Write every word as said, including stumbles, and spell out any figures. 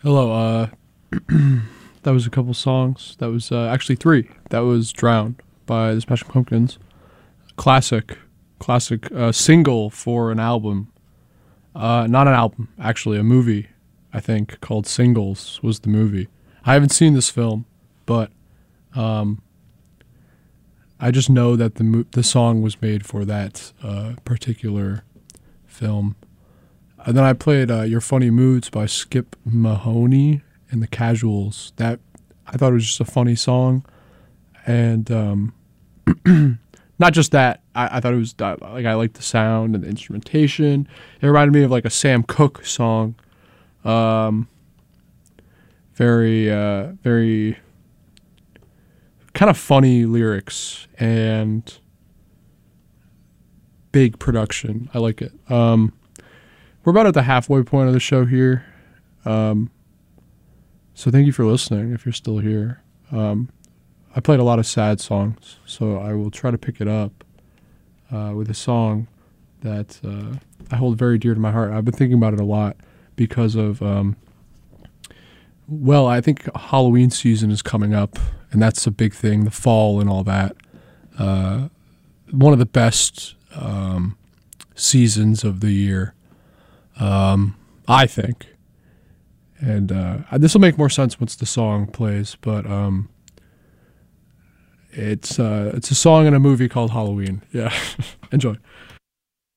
Hello, uh, that was a couple songs. That was uh, actually three. That was Drown by the Smashing Pumpkins. Classic, classic uh, single for an album. Uh, not an album, actually, a movie, I think, called Singles was the movie. I haven't seen this film, but um, I just know that the mo- the song was made for that uh, particular film. And then I played uh, Your Funny Moods by Skip Mahoney and the Casuals. That I thought it was just a funny song. And um, not just that, I, I thought it was, uh, like, I liked the sound and the instrumentation. It reminded me of, like, a Sam Cooke song. Um, very, uh, very kind of funny lyrics and big production. I like it. Um, We're about at the halfway point of the show here. Um, so thank you for listening if you're still here. Um, I played a lot of sad songs, so I will try to pick it up uh, with a song that uh, I hold very dear to my heart. I've been thinking about it a lot because of, um, well, I think Halloween season is coming up, and that's a big thing, the fall and all that. Uh, one of the best um, seasons of the year. Um, I think, and uh, this will make more sense once the song plays. But um, it's uh, it's a song in a movie called Halloween. Yeah, enjoy.